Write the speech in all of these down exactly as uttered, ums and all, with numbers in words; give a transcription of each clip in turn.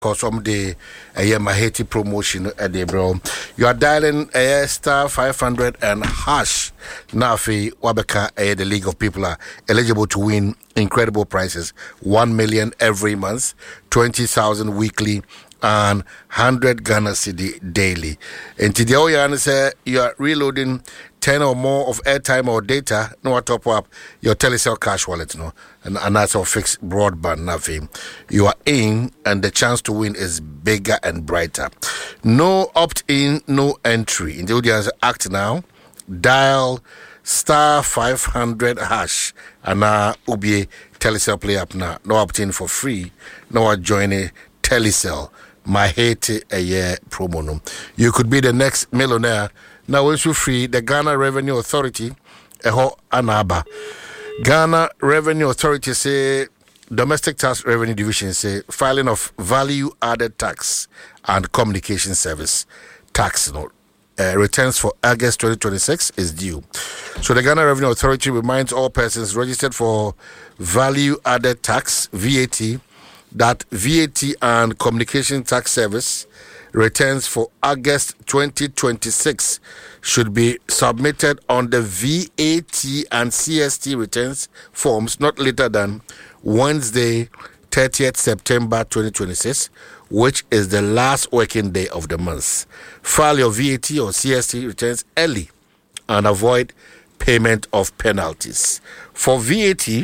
Cause from the uh, yeah, Maheti promotion at the bro. You are dialing a uh, star five hundred and hash. Nafi Wabeka, uh, the League of People are eligible to win incredible prizes. One million every month, twenty thousand weekly, and one hundred Ghana Cedi daily. And today, you say you are reloading ten or more of airtime or data, no top up your Telecel cash wallet, no, and, and that's a fixed broadband, nothing. You are in, and the chance to win is bigger and brighter. No opt-in, no entry. In the audience, act now. Dial star five hundred hash, and now ubi Telecel play up now. No opt-in for free. No join a Telecel. My hate a year promo. No. You could be the next millionaire. Now, once you free, the Ghana Revenue Authority, eho anaba. Ghana Revenue Authority say, Domestic Tax Revenue Division say, filing of value added tax and communication service tax note. Uh, returns for August twenty twenty-six is due. So the Ghana Revenue Authority reminds all persons registered for value added tax, V A T, that V A T and communication tax service returns for August twenty twenty-six should be submitted on the V A T and C S T returns forms not later than Wednesday, thirtieth September twenty twenty-six, which is the last working day of the month. File your V A T or C S T returns early and avoid payment of penalties. For V A T,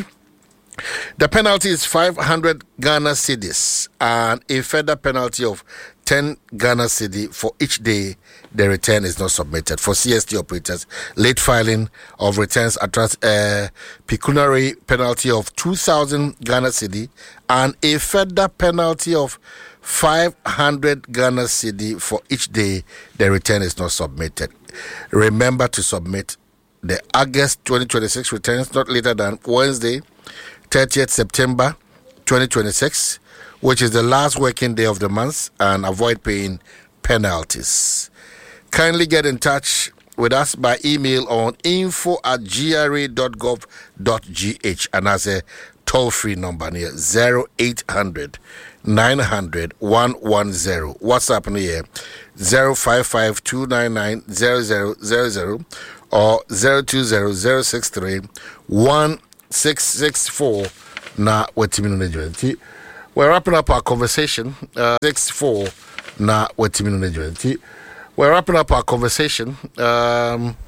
the penalty is five hundred Ghana cedis and a further penalty of ten Ghana cedi for each day the return is not submitted. For C S T operators, late filing of returns attracts a pecuniary penalty of two thousand Ghana cedi and a further penalty of five hundred Ghana cedi for each day the return is not submitted. Remember to submit the August twenty twenty-six returns not later than Wednesday, thirtieth September twenty twenty-six, which is the last working day of the month, and avoid paying penalties. Kindly get in touch with us by email on info at gra dot gov dot g h and as a toll-free number near zero eight hundred nine hundred one one zero. WhatsApp near zero five five two nine nine zero zero zero zero or zero two zero zero six three one six six four. Na wetimino. We're wrapping up our conversation. Uh, six four na wetimino. We're wrapping up our conversation. Um,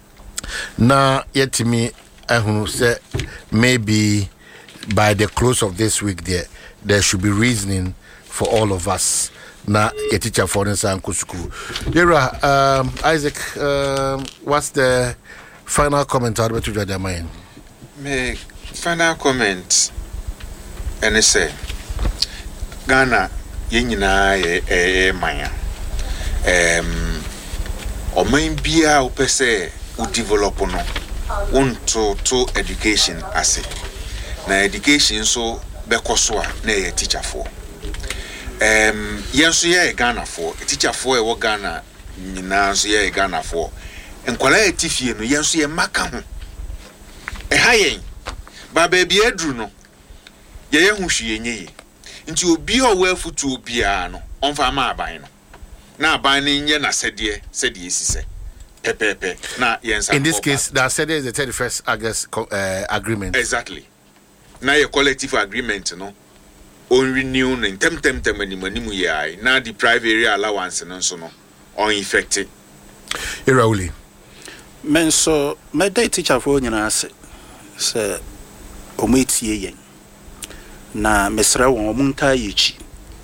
na yetimi ehunu say maybe by the close of this week there there should be reasoning for all of us. Na a teacher for instance school. Yera, um, Isaac, um, what's the final comment out of your mind? Me final comment, and I say Ghana yenyina e e maya. Um, or main bia upese u develop no unto to education ase na education so bekoso a na ye teacher for um yenso ye Ghana for teacher for e wo Ghana nyina so ye Ghana for enkwala etifie no yenso ye maka ho e hayen ba ba bia adru no ye ye hu hwie nye nti obi o wa futu obi a no onfa ma aban no na abanin ye na sedie sedie sise pepepe na yensa. In this case that sedie is the thirty-first August uh, agreement. Exactly. Na your collective agreement no on renew no tem tem tem animanimu ye na the private area allowance no so no on effective. Irauli men so me day teacher for nyina ase se ometie yen na mesra won omunta yichi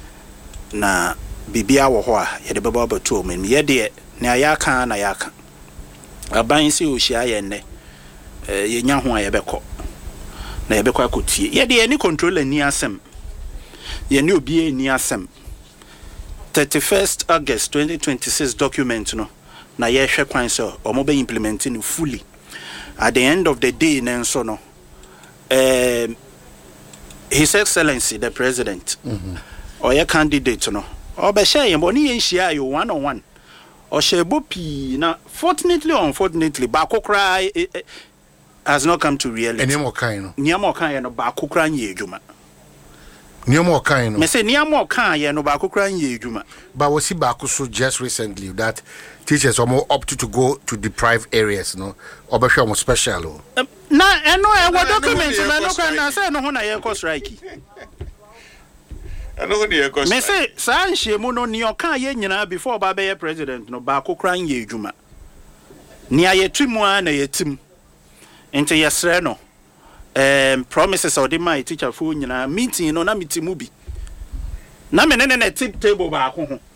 na bibia wo ho a ye de beba batu o men ye de na ayaka na ayaka aban si o hia ye ne eh ye nya ho a ye beko na ye beko akotie ye de any controller ni asem ye ne obi ni asem thirty-first August twenty twenty-six document no na ye hwe kwan so o mo be implementing fully at the end of the day nen so no um His Excellency the President mm-hmm. or your candidate no or be share yen boni yen share you one on one or share bopi na fortunately or unfortunately ba kokra has not come to reality. Any more kind no nya more kind no ba kokra nye adwuma Niamo kind. Me say niamo kan ye no ba kokra nye edwuma. But we see Bakusu just recently that teachers are more opted to go to deprived areas, no? Or be more special. Na eno e wo document na no kan na say no ho na ye ko strike. Eno ho ye ko strike. Me say sa nhye no ni okan ye nyina before ba be president no ba kokra nye edwuma. Ni aye twimu a na ye tim. Ente yesre no. Um, promises or the my teacher for nyina meeting no na meeting bi na me ne ne tip table ba ko ho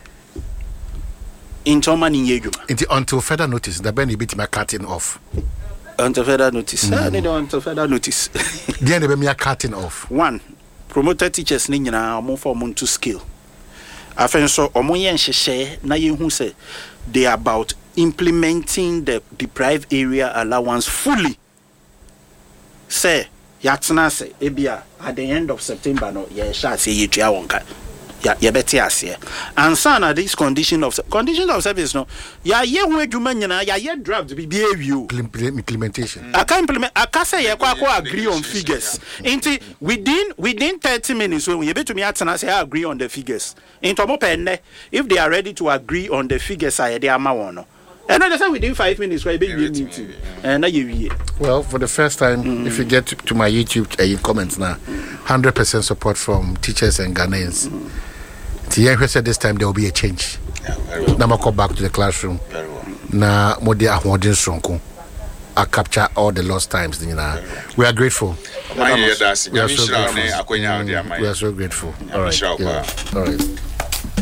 into man in yedwuma until further notice the ben bit my cutting off until further notice mm. I need until further notice the end be me cutting off one promoted teachers ni nyina omo for omo to skill afen so omo yen hyehyɛ na ye hu say they are about implementing the deprived area allowance fully. Say yatna say ebia at the end of September no ye sha say ye tua wonka ya ye beti ase ansa na this condition of condition of service no ya ye hu adwuma nyina ya ye draft bi bi awiu implementation I can implement aka say ye kwa kwa agree on figures into within within thirty minutes when we betumi atna say agree on the figures into mo penne if they are ready to agree on the figures I dey ama won no. And I say within five minutes, why be meeting? And now you well, for the first time, mm. if you get to, to my YouTube uh, comments now, hundred percent support from teachers and Ghanaians. Mm. said this time there will be a change. Yeah, well. Now I go back to the classroom. Very well. Now, more they are holding strong. I capture all the lost times. You know, we are grateful. We are so grateful. Mm, we are so grateful. All right. Yeah. All right.